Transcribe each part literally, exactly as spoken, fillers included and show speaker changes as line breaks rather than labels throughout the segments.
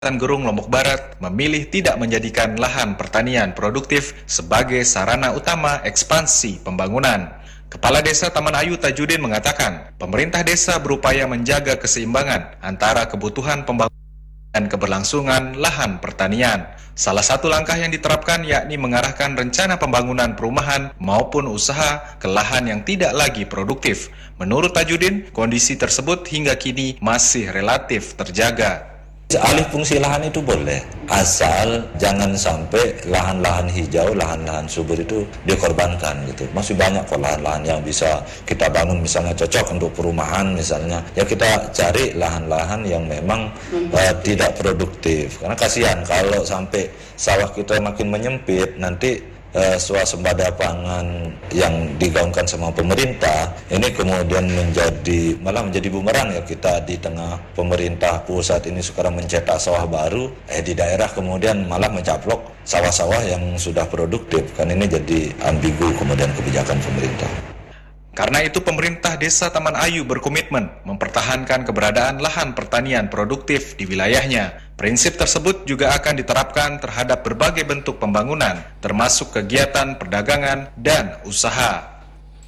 Kecamatan Gerung, Lombok Barat memilih tidak menjadikan lahan pertanian produktif sebagai sarana utama ekspansi pembangunan. Kepala Desa Taman Ayu Tajudin mengatakan, pemerintah desa berupaya menjaga keseimbangan antara kebutuhan pembangunan dan keberlangsungan lahan pertanian. Salah satu langkah yang diterapkan yakni mengarahkan rencana pembangunan perumahan maupun usaha ke lahan yang tidak lagi produktif. Menurut Tajudin, kondisi tersebut hingga kini masih relatif terjaga.
Alih fungsi lahan itu boleh, asal jangan sampai lahan-lahan hijau, lahan-lahan subur itu dikorbankan gitu. Masih banyak kok lahan-lahan yang bisa kita bangun, misalnya cocok untuk perumahan misalnya. Ya kita cari lahan-lahan yang memang uh, tidak produktif. Karena kasihan kalau sampai sawah kita makin menyempit, nanti Uh, swasembada pangan yang digaungkan sama pemerintah ini kemudian menjadi malah menjadi bumerang ya. Kita di tengah pemerintah pusat ini sekarang mencetak sawah baru, eh di daerah kemudian malah mencaplok sawah-sawah yang sudah produktif. Kan ini jadi ambigu kemudian kebijakan pemerintah.
Karena itu pemerintah Desa Taman Ayu berkomitmen mempertahankan keberadaan lahan pertanian produktif di wilayahnya. Prinsip tersebut juga akan diterapkan terhadap berbagai bentuk pembangunan, termasuk kegiatan perdagangan dan usaha.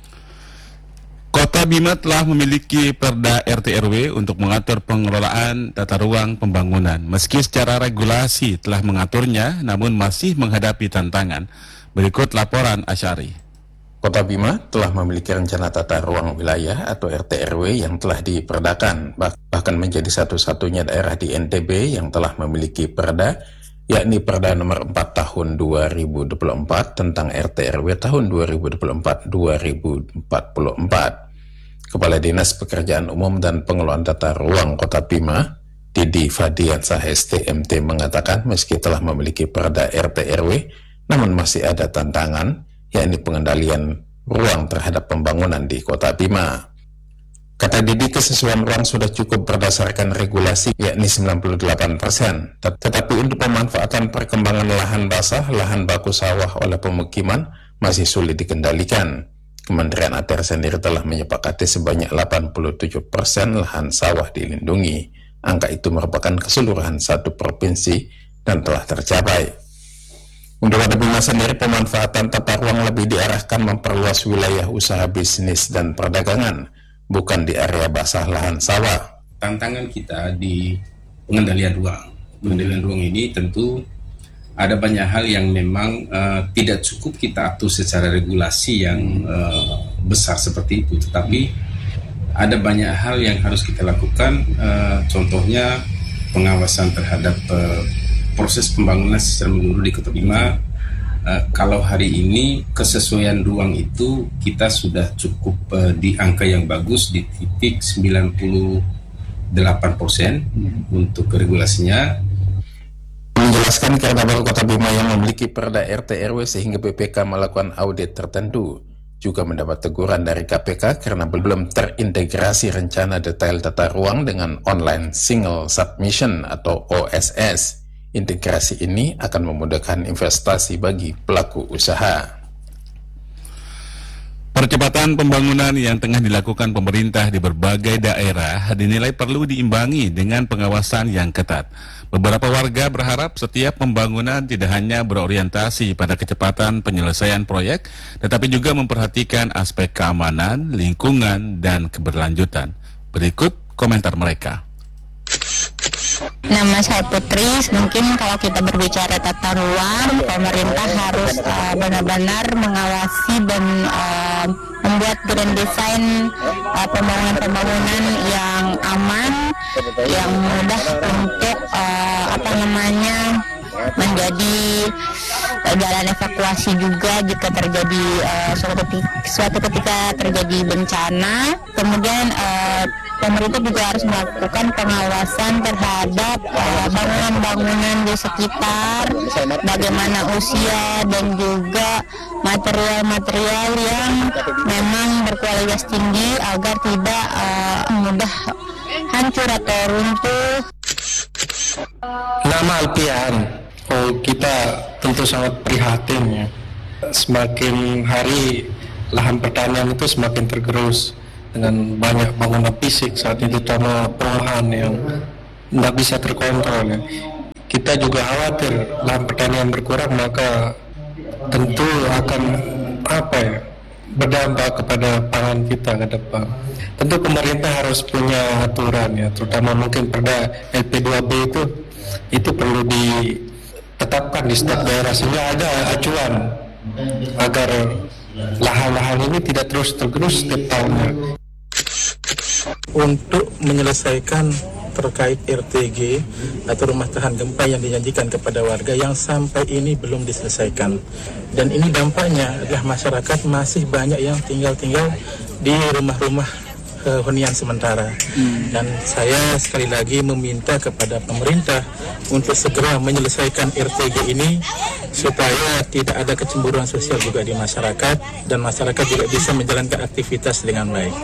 Kota Bima telah memiliki Perda R T R W untuk mengatur pengelolaan tata ruang pembangunan. Meski secara regulasi telah mengaturnya, namun masih menghadapi tantangan. Berikut laporan Asyari.
Kota Bima telah memiliki rencana tata ruang wilayah atau R T R W yang telah diperdakan, bahkan menjadi satu-satunya daerah di N T B yang telah memiliki perda, yakni Perda nomor empat tahun dua ribu dua puluh empat tentang R T R W tahun dua ribu dua puluh empat sampai dua ribu empat puluh empat. Kepala Dinas Pekerjaan Umum dan Pengelolaan Tata Ruang Kota Bima, Didi Fadiansah S T M T, mengatakan meski telah memiliki perda R T R W, namun masih ada tantangan, yakni pengendalian ruang terhadap pembangunan di Kota Bima. Kata Didi, kesesuaian ruang sudah cukup berdasarkan regulasi, yakni sembilan puluh delapan persen. Tetapi untuk pemanfaatan perkembangan lahan basah, lahan baku sawah oleh pemukiman masih sulit dikendalikan. Kementerian A T R sendiri telah menyepakati sebanyak delapan puluh tujuh persen lahan sawah dilindungi. Angka itu merupakan keseluruhan satu provinsi dan telah tercapai. Untuk Kota Bima sendiri, pemanfaatan tata ruang lebih diarahkan memperluas wilayah usaha bisnis dan perdagangan, bukan di area basah lahan sawah.
Tantangan kita di pengendalian ruang. Pengendalian ruang ini tentu ada banyak hal yang memang uh, tidak cukup kita atur secara regulasi yang uh, besar seperti itu. Tetapi ada banyak hal yang harus kita lakukan, uh, contohnya pengawasan terhadap uh, proses pembangunan secara menyeluruh di Kota Bima. Uh, kalau hari ini kesesuaian ruang itu kita sudah cukup uh, di angka yang bagus di titik sembilan puluh delapan persen untuk regulasinya.
Menjelaskan karena baru Kota Bima yang memiliki perda R T R W sehingga B P K melakukan audit tertentu. Juga mendapat teguran dari K P K karena belum terintegrasi rencana detail tata ruang dengan online single submission atau O S S. Integrasi ini akan memudahkan investasi bagi pelaku usaha.
Percepatan pembangunan yang tengah dilakukan pemerintah di berbagai daerah dinilai perlu diimbangi dengan pengawasan yang ketat. Beberapa warga berharap setiap pembangunan tidak hanya berorientasi pada kecepatan penyelesaian proyek, tetapi juga memperhatikan aspek keamanan, lingkungan, dan keberlanjutan. Berikut komentar mereka.
Nama saya Putri. Mungkin kalau kita berbicara tata ruang, pemerintah harus uh, benar-benar mengawasi dan uh, membuat grand design uh, pembangunan-pembangunan yang aman, yang mudah untuk uh, apa namanya menjadi uh, jalan evakuasi juga jika terjadi uh, suatu, ketika, suatu ketika terjadi bencana. Kemudian uh, pemerintah juga harus melakukan pengawasan terhadap uh, bangunan-bangunan di sekitar, bagaimana usia dan juga material-material yang memang berkualitas tinggi agar tidak uh, mudah hancur atau runtuh.
Nama Alpian. Oh, kita tentu sangat prihatin ya. Semakin hari lahan pertanian itu semakin tergerus dengan banyak bangunan fisik saat itu, terutama perumahan yang tidak bisa terkontrol ya. kita juga khawatir lahan pertanian berkurang, maka tentu akan apa ya berdampak kepada pangan kita ke depan. Tentu pemerintah harus punya aturan ya, terutama mungkin perda L P dua B itu itu perlu ditetapkan di setiap daerah sehingga ada acuan agar lahan-lahan ini tidak terus tergerus setiap tahunnya.
Untuk menyelesaikan terkait R T G atau rumah tahan gempa yang dijanjikan kepada warga yang sampai ini belum diselesaikan, dan ini dampaknya adalah masyarakat masih banyak yang tinggal-tinggal di rumah-rumah uh, hunian sementara. hmm. Dan saya sekali lagi meminta kepada pemerintah untuk segera menyelesaikan R T G ini supaya tidak ada kecemburuan sosial juga di masyarakat dan masyarakat juga bisa menjalankan aktivitas dengan baik.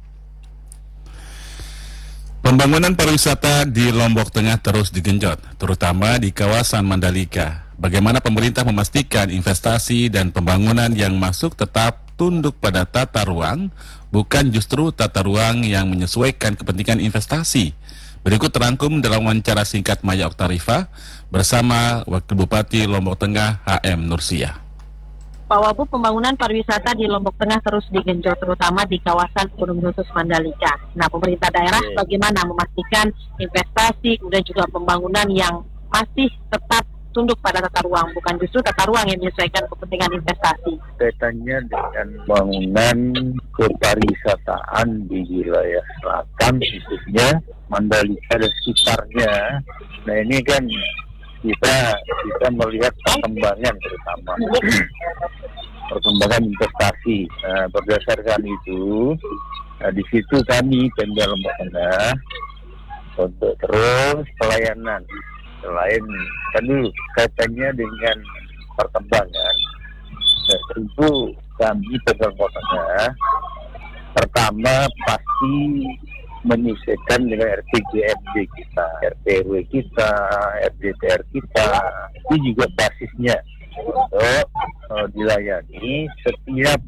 Pembangunan pariwisata di Lombok Tengah terus digenjot, terutama di kawasan Mandalika. Bagaimana pemerintah memastikan investasi dan pembangunan yang masuk tetap tunduk pada tata ruang, bukan justru tata ruang yang menyesuaikan kepentingan investasi? Berikut terangkum dalam wawancara singkat Maya Oktarifa bersama Wakil Bupati Lombok Tengah H M Nursia.
Pak Wabu, pembangunan pariwisata di Lombok Tengah terus digenjot terutama di kawasan Gunung Khusus Mandalika. Nah, pemerintah daerah bagaimana memastikan investasi dan juga pembangunan yang masih tetap tunduk pada tata ruang, bukan justru tata ruang yang menyesuaikan kepentingan investasi?
Kaitannya dengan bangunan kepariwisataan di wilayah selatan, khususnya Mandalika dan sekitarnya. Nah, ini kan kita kita melihat perkembangan terutama perkembangan investasi. Nah, berdasarkan itu, nah, di situ kami Pemda Lombok Tengah untuk terus pelayanan selain tentu kaitannya dengan perkembangan. Nah, tentu kami Pemda Lombok Tengah pertama pasti menyesuaikan dengan R T G M D kita, R T R W kita, R D T R kita. Itu juga basisnya untuk uh, dilayani setiap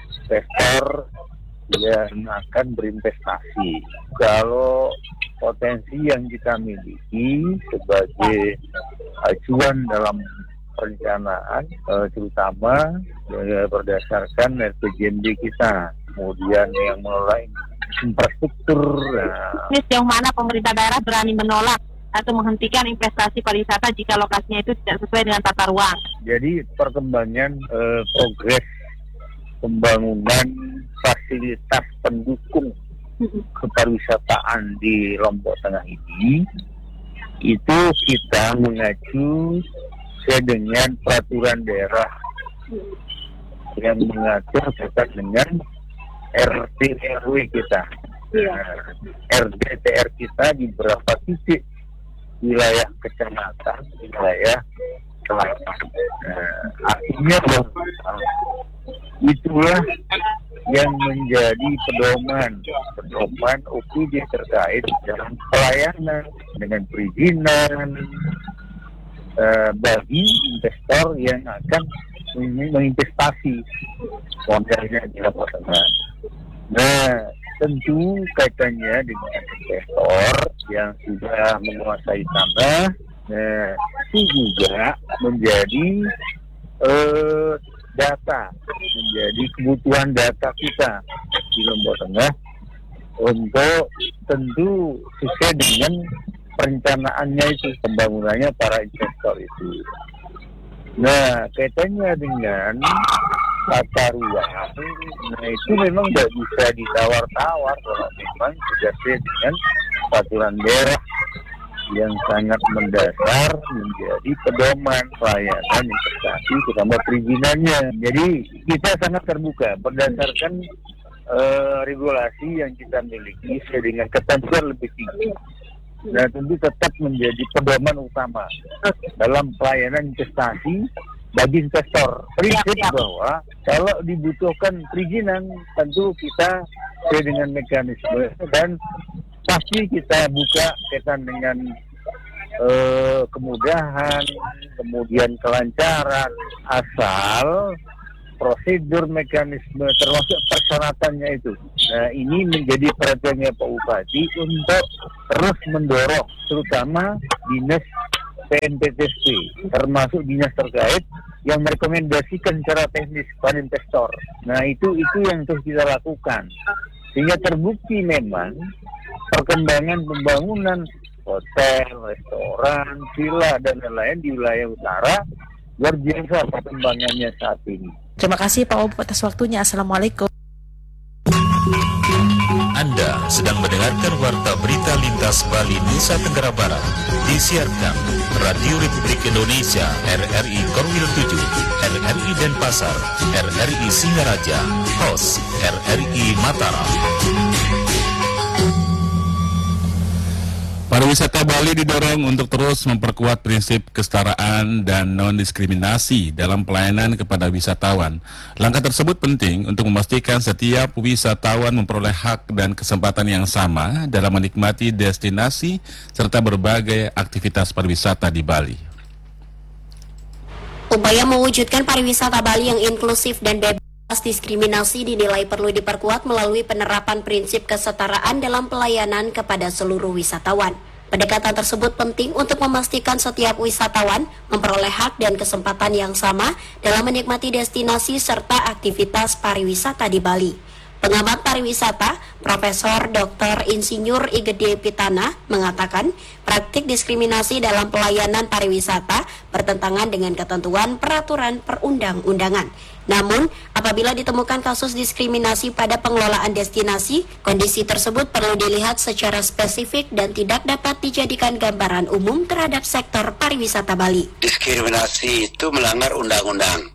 sektor yang akan berinvestasi. Kalau potensi yang kita miliki sebagai acuan dalam perencanaan, uh, terutama uh, berdasarkan R T G M D kita, kemudian yang mengelola infrastruktur. Nah.
Ini sejauh mana pemerintah daerah berani menolak atau menghentikan investasi pariwisata jika lokasinya itu tidak sesuai dengan tata ruang?
Jadi perkembangan eh, progres pembangunan fasilitas pendukung kepariwisataan di Lombok Tengah ini, itu kita mengacu sesuai dengan peraturan daerah yang mengatur terkait dengan R T R W kita, ya. R D T R kita di beberapa titik wilayah kecamatan, wilayah selatan. Nah, artinya itulah yang menjadi pedoman pedoman O P D terkait dengan pelayanan dengan perizinan uh, bagi investor yang akan menginvestasi modalnya di Lombok Tengah. Nah, tentu kaitannya dengan investor yang sudah menguasai tanah, nah, itu juga menjadi eh, data, menjadi kebutuhan data kita di Lombok Tengah untuk tentu sesuai dengan perencanaannya itu, pembangunannya para investor itu. Nah, kaitannya dengan tata ruang, nah itu memang tidak bisa ditawar-tawar kalau memang sudah sesuai dengan peraturan daerah yang sangat mendasar menjadi pedoman pelayanan investasi terutama perizinannya. Jadi kita sangat terbuka berdasarkan uh, regulasi yang kita miliki sesuai dengan ketentuan lebih tinggi. Nah, tentu tetap menjadi pedoman utama dalam pelayanan investasi bagi investor. Prinsip bahwa kalau dibutuhkan perizinan, tentu kita sesuai dengan mekanisme dan pasti kita buka kaitan dengan eh, kemudahan, kemudian kelancaran, asal prosedur mekanisme termasuk persyaratannya itu. Nah, ini menjadi perhatiannya Pak Bupati untuk terus mendorong terutama dinas P N P T S P, termasuk dinas terkait yang merekomendasikan secara teknis kepada investor. Nah itu itu yang terus kita lakukan, sehingga terbukti memang perkembangan pembangunan hotel, restoran, villa dan lain-lain di wilayah utara luar biasa perkembangannya saat ini.
Terima kasih Pak Wagub atas waktunya. Assalamualaikum.
Anda sedang mendengarkan Warta Berita Lintas Bali Nusa Tenggara Barat, disiarkan Radio Republik Indonesia R R I Korwil tujuh, R R I Denpasar, R R I Singaraja, host R R I Mataram.
Pariwisata Bali didorong untuk terus memperkuat prinsip kesetaraan dan non-diskriminasi dalam pelayanan kepada wisatawan. Langkah tersebut penting untuk memastikan setiap wisatawan memperoleh hak dan kesempatan yang sama dalam menikmati destinasi serta berbagai aktivitas pariwisata di Bali.
Upaya mewujudkan pariwisata Bali yang inklusif dan bebas diskriminasi dinilai perlu diperkuat melalui penerapan prinsip kesetaraan dalam pelayanan kepada seluruh wisatawan. Pendekatan tersebut penting untuk memastikan setiap wisatawan memperoleh hak dan kesempatan yang sama dalam menikmati destinasi serta aktivitas pariwisata di Bali. Pengamat pariwisata, Profesor Doktor Insinyur Igede Pitana mengatakan praktik diskriminasi dalam pelayanan pariwisata bertentangan dengan ketentuan peraturan perundang-undangan. Namun, apabila ditemukan kasus diskriminasi pada pengelolaan destinasi, kondisi tersebut perlu dilihat secara spesifik dan tidak dapat dijadikan gambaran umum terhadap sektor pariwisata Bali.
Diskriminasi itu melanggar undang-undang.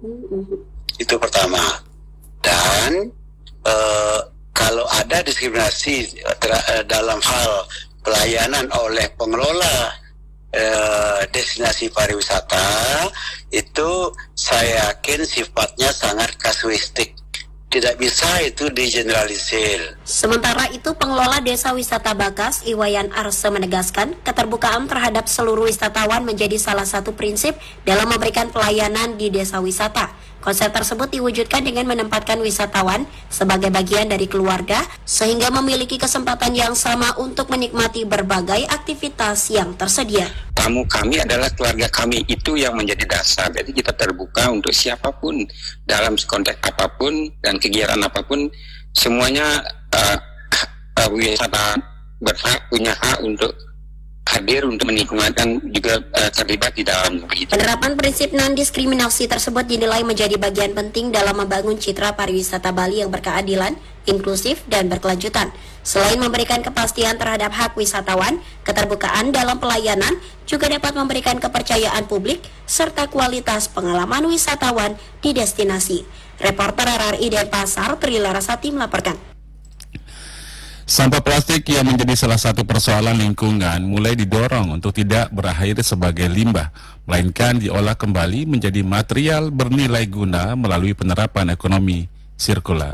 Itu pertama. Dan Uh, kalau ada diskriminasi ter- dalam hal pelayanan oleh pengelola uh, destinasi pariwisata, itu saya yakin sifatnya sangat kasuistik. Tidak bisa itu digeneralisir.
Sementara itu, pengelola Desa Wisata Bakas, Iwayan Arse menegaskan, keterbukaan terhadap seluruh wisatawan menjadi salah satu prinsip dalam memberikan pelayanan di desa wisata. Konsep tersebut diwujudkan dengan menempatkan wisatawan sebagai bagian dari keluarga, sehingga memiliki kesempatan yang sama untuk menikmati berbagai aktivitas yang tersedia.
Tamu kami adalah keluarga kami, itu yang menjadi dasar. Jadi kita terbuka untuk siapapun dalam konteks apapun dan kegiatan apapun, semuanya uh, uh, wisata berhak, punya hak untuk hadir untuk menikmati juga uh, terlibat di dalam begitu.
Penerapan prinsip non-diskriminasi tersebut dinilai menjadi bagian penting dalam membangun citra pariwisata Bali yang berkeadilan, inklusif, dan berkelanjutan. Selain memberikan kepastian terhadap hak wisatawan, keterbukaan dalam pelayanan juga dapat memberikan kepercayaan publik serta kualitas pengalaman wisatawan di destinasi. Reporter R R I Denpasar, Tri Larasati melaporkan.
Sampah plastik yang menjadi salah satu persoalan lingkungan mulai didorong untuk tidak berakhir sebagai limbah, melainkan diolah kembali menjadi material bernilai guna melalui penerapan ekonomi sirkular.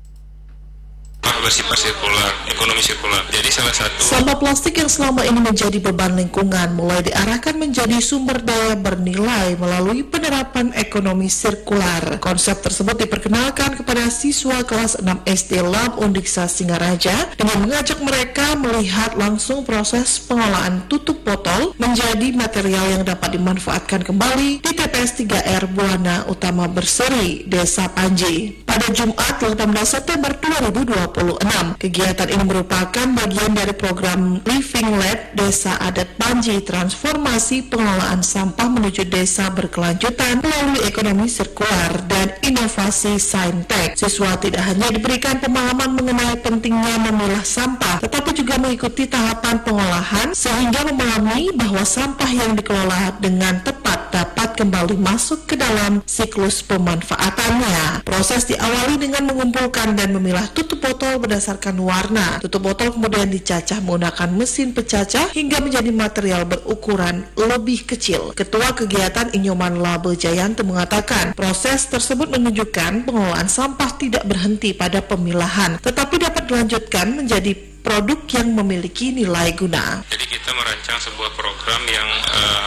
Bersifat sirkular, ekonomi sirkular. Jadi salah satu
sampah plastik yang selama ini menjadi beban lingkungan mulai diarahkan menjadi sumber daya bernilai melalui penerapan ekonomi sirkular. Konsep tersebut diperkenalkan kepada siswa kelas enam S D Lab Undiksa Singaraja dengan mengajak mereka melihat langsung proses pengolahan tutup botol menjadi material yang dapat dimanfaatkan kembali di T P S tiga R Buana Utama Berseri, Desa Panji. Pada Jumat delapan belas September dua ribu dua puluh enam, kegiatan ini merupakan bagian dari program Living Lab Desa Adat Panji, transformasi pengelolaan sampah menuju desa berkelanjutan melalui ekonomi sirkular dan inovasi saintek. Siswa tidak hanya diberikan pemahaman mengenai pentingnya memilah sampah, tetapi juga mengikuti tahapan pengolahan sehingga memahami bahwa sampah yang dikelola dengan tepat dapat kembali masuk ke dalam siklus pemanfaatannya. Proses diawali dengan mengumpulkan dan memilah tutup botol berdasarkan warna. Tutup botol kemudian dicacah menggunakan mesin pecacah hingga menjadi material berukuran lebih kecil. Ketua kegiatan Inyoman Labe Jayanto mengatakan, proses tersebut menunjukkan pengelolaan sampah tidak berhenti pada pemilahan, tetapi dapat dilanjutkan menjadi produk yang memiliki nilai guna.
Jadi kita merancang sebuah program yang uh,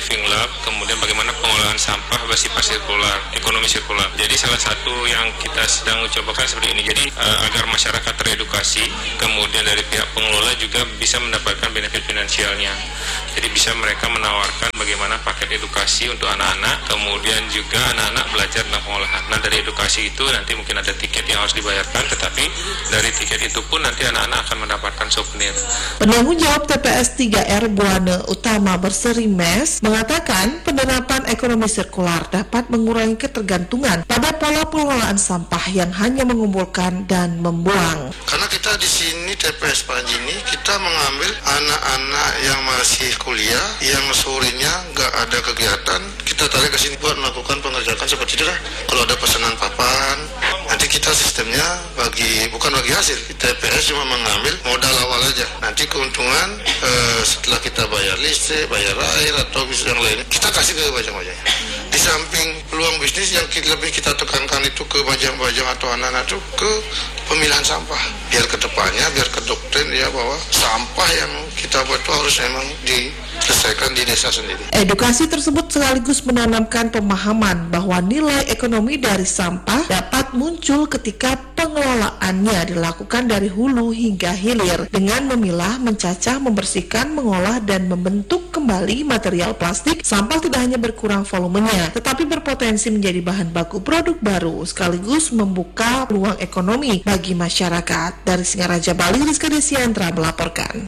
living lab, kemudian bagaimana pengolahan sampah bersifat sirkular, ekonomi sirkular. Jadi salah satu yang kita sedang upayakan seperti ini. Jadi uh, agar masyarakat teredukasi, kemudian dari pihak pengelola juga bisa mendapatkan benefit finansialnya. Jadi bisa mereka menawarkan bagaimana paket edukasi untuk anak-anak, kemudian juga anak-anak belajar tentang pengolahan. Nah, dari edukasi itu nanti mungkin ada tiket yang harus dibayarkan, tetapi dari tiket itu pun nanti anak-anak akan mendapatkan souvenir.
Penanggung jawab T P S tiga R Buana Utama Berseri Mes mengatakan penerapan ekonomi sirkular dapat mengurangi ketergantungan pada pola pengelolaan sampah yang hanya mengumpulkan dan membuang.
Karena kita di sini T P S Panji ini kita mengambil anak-anak yang masih kuliah, yang sorenya nggak ada kegiatan, kita tarik ke sini buat melakukan pengerjaan seperti itu lah. Kalau ada pesanan papan, nanti kita sistemnya bagi bukan bagi hasil, T P S cuma mengambil modal awal aja. Nanti keuntungan eh, setelah kita bayar listrik, bayar air atau bisnis yang lain, kita kasih ke bajang-bajang. Di samping peluang bisnis yang kita, lebih kita tekankan itu ke bajang-bajang atau anak-anak itu ke pemilihan sampah. Biar ke depannya, biar ke doktrin ya bahwa sampah yang kita buat itu harus memang diselesaikan di desa sendiri.
Edukasi tersebut sekaligus menanamkan pemahaman bahwa nilai ekonomi dari sampah dapat muncul ketika pengelolaannya dilakukan dari hulu hingga hilir dengan memilah, mencacah, membersihkan, mengolah, dan membentuk kembali material plastik. Sampah tidak hanya berkurang volumenya, tetapi berpotensi menjadi bahan baku produk baru sekaligus membuka peluang ekonomi bagi masyarakat. Dari Singaraja Bali, Rizka Desiantra melaporkan.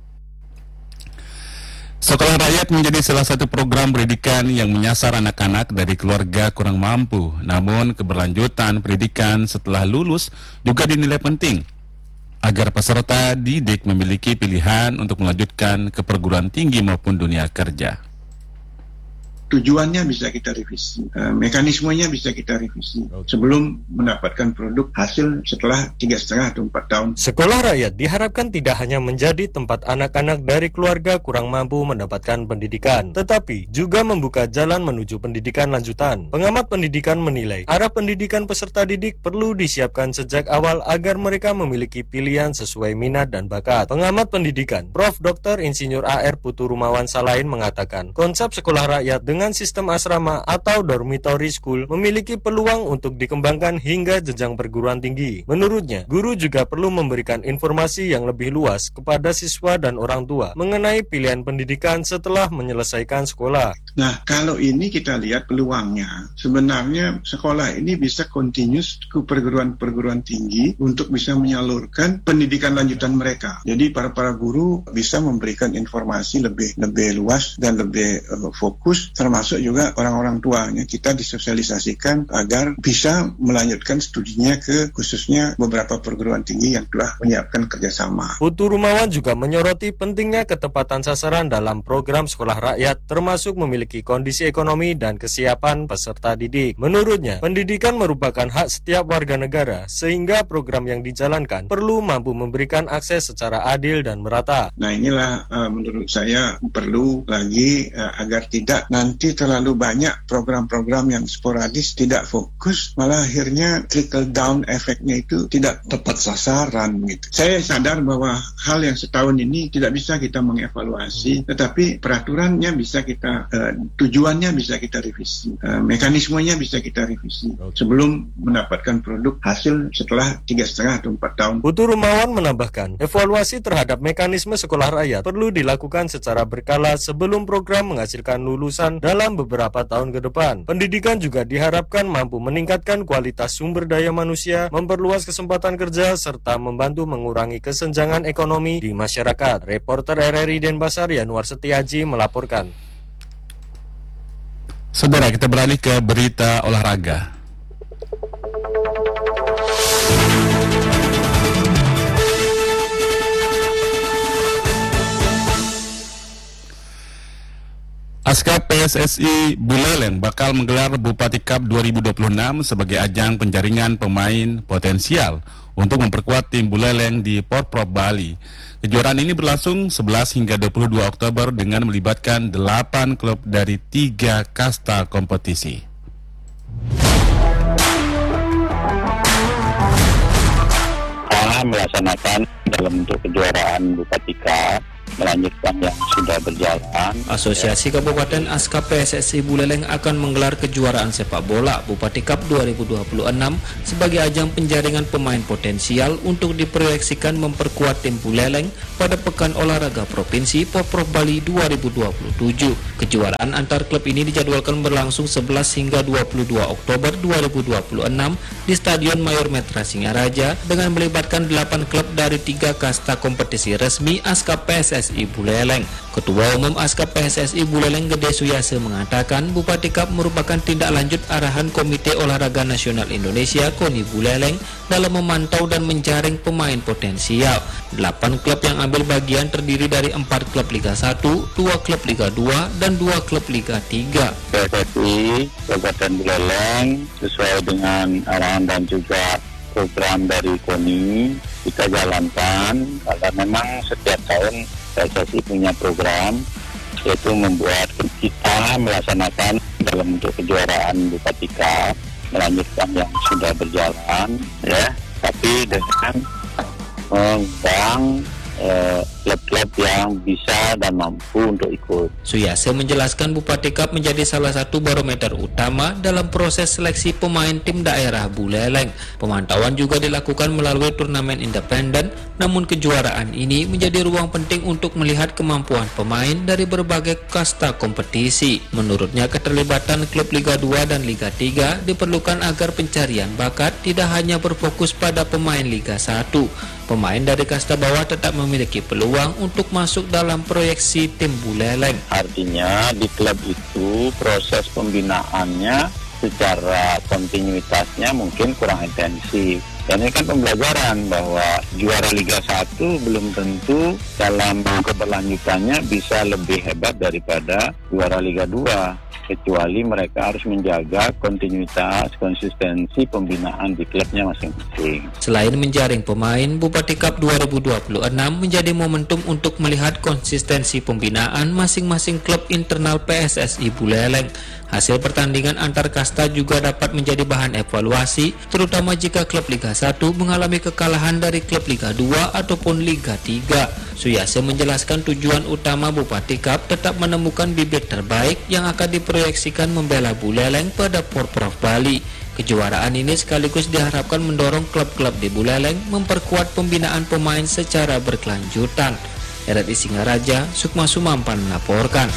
Sekolah Rakyat menjadi salah satu program pendidikan yang menyasar anak-anak dari keluarga kurang mampu. Namun keberlanjutan pendidikan setelah lulus juga dinilai penting agar peserta didik memiliki pilihan untuk melanjutkan ke perguruan tinggi maupun dunia kerja.
Tujuannya bisa kita revisi, e, mekanismenya bisa kita revisi sebelum mendapatkan produk hasil setelah tiga setengah atau empat tahun.
Sekolah Rakyat diharapkan tidak hanya menjadi tempat anak-anak dari keluarga kurang mampu mendapatkan pendidikan, tetapi juga membuka jalan menuju pendidikan lanjutan. Pengamat pendidikan menilai arah pendidikan peserta didik perlu disiapkan sejak awal agar mereka memiliki pilihan sesuai minat dan bakat. Pengamat pendidikan Profesor Doktor Insinyur A R Putu Rumawan Salain mengatakan konsep sekolah rakyat dengan dengan sistem asrama atau dormitory school memiliki peluang untuk dikembangkan hingga jenjang perguruan tinggi. Menurutnya, guru juga perlu memberikan informasi yang lebih luas kepada siswa dan orang tua mengenai pilihan pendidikan setelah menyelesaikan sekolah.
Nah, kalau ini kita lihat peluangnya, sebenarnya sekolah ini bisa continuous ke perguruan-perguruan tinggi untuk bisa menyalurkan pendidikan lanjutan mereka. Jadi para-para guru bisa memberikan informasi lebih lebih luas dan lebih uh, fokus, termasuk juga orang-orang tuanya kita disosialisasikan agar bisa melanjutkan studinya ke khususnya beberapa perguruan tinggi yang telah menyiapkan kerjasama.
Putu Rumawan juga menyoroti pentingnya ketepatan sasaran dalam program sekolah rakyat, termasuk memiliki kondisi ekonomi dan kesiapan peserta didik. Menurutnya, pendidikan merupakan hak setiap warga negara, sehingga program yang dijalankan perlu mampu memberikan akses secara adil dan merata.
Nah, inilah uh, menurut saya perlu lagi uh, agar tidak nanti terlalu banyak program-program yang sporadis, tidak fokus, malah akhirnya trickle down efeknya itu tidak tepat sasaran gitu. Saya sadar bahwa hal yang setahun ini tidak bisa kita mengevaluasi, tetapi peraturannya bisa kita, uh, tujuannya bisa kita revisi, uh, mekanismenya bisa kita revisi sebelum mendapatkan produk hasil setelah tiga setengah atau empat tahun.
Putu Rumawan menambahkan, evaluasi terhadap mekanisme sekolah rakyat perlu dilakukan secara berkala sebelum program menghasilkan lulusan dalam beberapa tahun ke depan. Pendidikan juga diharapkan mampu meningkatkan kualitas sumber daya manusia, memperluas kesempatan kerja, serta membantu mengurangi kesenjangan ekonomi di masyarakat. Reporter R R I Denpasar Yanuar Setiaji melaporkan.
Saudara, kita beralih ke berita olahraga. Pasca P S S I Buleleng bakal menggelar Bupati Cup dua ribu dua puluh enam sebagai ajang penjaringan pemain potensial untuk memperkuat tim Buleleng di Porprov Bali. Kejuaraan ini berlangsung sebelas hingga dua puluh dua Oktober dengan melibatkan delapan klub dari tiga kasta kompetisi.
Melaksanakan dalam bentuk kejuaraan Bupati Cup
melanjutkan yang sudah berjalan.
Asosiasi Kabupaten Aska P S S I Buleleng akan menggelar kejuaraan sepak bola Bupati Cup dua ribu dua puluh enam sebagai ajang penjaringan pemain potensial untuk diproyeksikan memperkuat tim Buleleng pada Pekan Olahraga Provinsi Porprov Bali dua ribu dua puluh tujuh. Kejuaraan antar klub ini dijadwalkan berlangsung sebelas hingga dua puluh dua Oktober dua ribu dua puluh enam di Stadion Mayor Metra Singaraja dengan melibatkan delapan klub dari tiga kasta kompetisi resmi Aska P S S I Buleleng. Ketua Umum Aska P S S I Buleleng Gede Suyase mengatakan Bupati Cup merupakan tindak lanjut arahan Komite Olahraga Nasional Indonesia KONI Buleleng dalam memantau dan menjaring pemain potensial. Delapan klub yang ambil bagian terdiri dari empat klub Liga satu, dua klub Liga dua, dan dua klub Liga tiga.
P S S I Kabupaten Buleleng sesuai dengan arahan dan juga program dari KONI kita jalankan karena memang setiap tahun P S S I punya program yaitu membuat kita melaksanakan dalam bentuk kejuaraan Bupati Cup melanjutkan yang sudah berjalan ya, tapi dengan mengundang eh, klub-klub yang bisa dan mampu untuk ikut.
Suyase menjelaskan Bupati Cup menjadi salah satu barometer utama dalam proses seleksi pemain tim daerah Buleleng. Pemantauan juga dilakukan melalui turnamen independen, namun kejuaraan ini menjadi ruang penting untuk melihat kemampuan pemain dari berbagai kasta kompetisi. Menurutnya keterlibatan klub Liga dua dan Liga tiga diperlukan agar pencarian bakat tidak hanya berfokus pada pemain Liga satu. Pemain dari kasta bawah tetap memiliki peluang untuk masuk dalam proyeksi tim Buleleng.
Artinya di klub itu proses pembinaannya secara kontinuitasnya mungkin kurang intensif. Dan ini kan pembelajaran bahwa juara Liga satu belum tentu dalam keberlanjutannya bisa lebih hebat daripada juara Liga dua. Kecuali mereka harus menjaga kontinuitas, konsistensi pembinaan di klubnya masing-masing.
Selain menjaring pemain, Bupati Cup dua ribu dua puluh enam menjadi momentum untuk melihat konsistensi pembinaan masing-masing klub internal P S S I Buleleng. Hasil pertandingan antar kasta juga dapat menjadi bahan evaluasi, terutama jika klub Liga satu mengalami kekalahan dari klub Liga dua ataupun Liga tiga. Suyase menjelaskan tujuan utama Bupati Cup tetap menemukan bibit terbaik yang akan diproyeksikan membela Buleleng pada Porprov Bali. Kejuaraan ini sekaligus diharapkan mendorong klub-klub di Buleleng memperkuat pembinaan pemain secara berkelanjutan. R R I Singaraja, Sukma Sumampan melaporkan.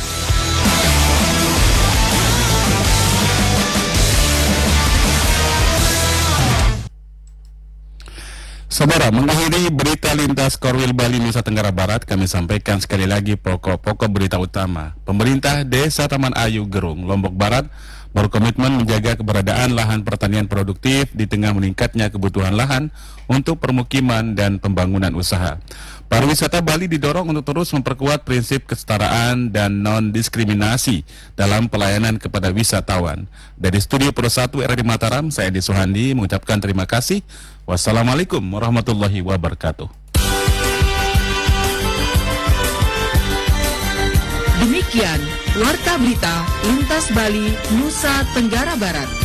Saudara, mengakhiri berita lintas Korwil Bali Nusa Tenggara Barat, kami sampaikan sekali lagi pokok-pokok berita utama. Pemerintah Desa Taman Ayu Gerung, Lombok Barat berkomitmen menjaga keberadaan lahan pertanian produktif di tengah meningkatnya kebutuhan lahan untuk permukiman dan pembangunan usaha. Pariwisata Bali didorong untuk terus memperkuat prinsip kesetaraan dan non-diskriminasi dalam pelayanan kepada wisatawan. Dari Studio Pro satu R R I Mataram, saya Edi Suhandi mengucapkan terima kasih. Wassalamualaikum warahmatullahi wabarakatuh.
Demikian Warta Berita Lintas Bali Nusa Tenggara Barat.